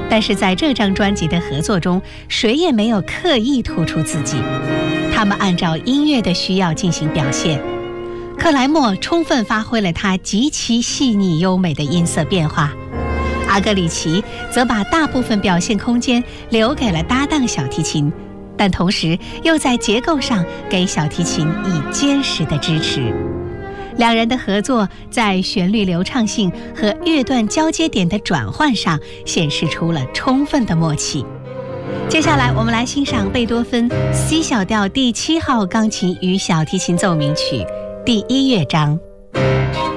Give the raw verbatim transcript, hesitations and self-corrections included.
但是在这张专辑的合作中，谁也没有刻意突出自己，他们按照音乐的需要进行表现。克莱默充分发挥了他极其细腻优美的音色变化，阿格里奇则把大部分表现空间留给了搭档小提琴，但同时又在结构上给小提琴以坚实的支持。两人的合作在旋律流畅性和乐段交接点的转换上显示出了充分的默契。接下来我们来欣赏贝多芬 C 小调第七号钢琴与小提琴奏鸣曲第一乐章。